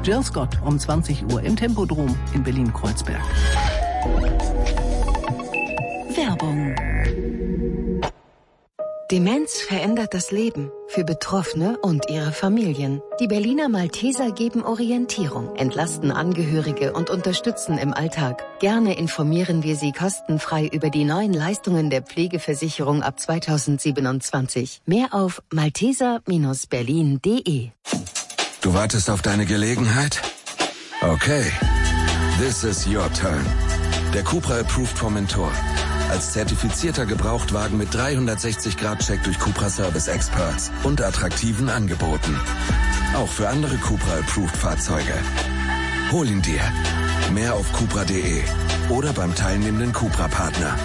Jill Scott um 20 Uhr im Tempodrom in Berlin-Kreuzberg. Werbung. Demenz verändert das Leben für Betroffene und ihre Familien. Die Berliner Malteser geben Orientierung, entlasten Angehörige und unterstützen im Alltag. Gerne informieren wir Sie kostenfrei über die neuen Leistungen der Pflegeversicherung ab 2027. Mehr auf malteser-berlin.de. Du wartest auf deine Gelegenheit? Okay. This is your turn. Der Cupra Approved vom Mentor. Als zertifizierter Gebrauchtwagen mit 360-Grad-Check durch Cupra Service Experts und attraktiven Angeboten. Auch für andere Cupra Approved Fahrzeuge. Hol ihn dir. Mehr auf cupra.de oder beim teilnehmenden Cupra-Partner.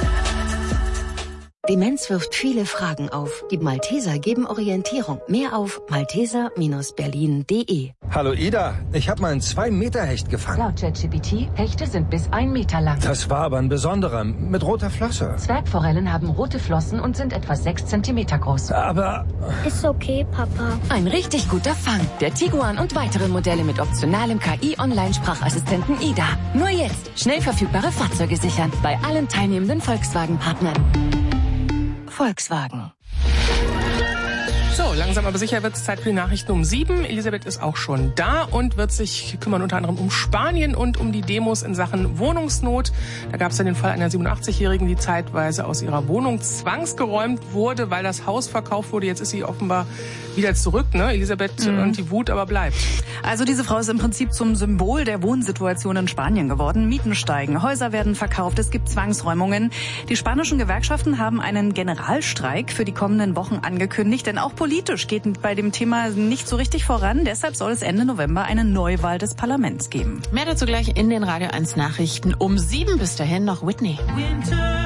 Demenz wirft viele Fragen auf. Die Malteser geben Orientierung. Mehr auf malteser-berlin.de. Hallo Ida, ich habe mal einen 2-Meter-Hecht gefangen. Laut ChatGPT, Hechte sind bis 1 Meter lang. Das war aber ein besonderer, mit roter Flosse. Zwergforellen haben rote Flossen und sind etwa 6 Zentimeter groß. Aber... Ist okay, Papa. Ein richtig guter Fang. Der Tiguan und weitere Modelle mit optionalem KI-Online-Sprachassistenten Ida. Nur jetzt schnell verfügbare Fahrzeuge sichern. Bei allen teilnehmenden Volkswagen-Partnern. Volkswagen. So, langsam aber sicher wird es Zeit für die Nachrichten um 7. Elisabeth ist auch schon da und wird sich kümmern unter anderem um Spanien und um die Demos in Sachen Wohnungsnot. Da gab es ja den Fall einer 87-Jährigen, die zeitweise aus ihrer Wohnung zwangsgeräumt wurde, weil das Haus verkauft wurde. Jetzt ist sie offenbar wieder zurück, ne, Elisabeth? Und die Wut aber bleibt. Also diese Frau ist im Prinzip zum Symbol der Wohnsituation in Spanien geworden. Mieten steigen, Häuser werden verkauft, es gibt Zwangsräumungen. Die spanischen Gewerkschaften haben einen Generalstreik für die kommenden Wochen angekündigt, denn auch politisch geht bei dem Thema nicht so richtig voran. Deshalb soll es Ende November eine Neuwahl des Parlaments geben. Mehr dazu gleich in den Radio 1 Nachrichten um 7. Bis dahin noch Whitney.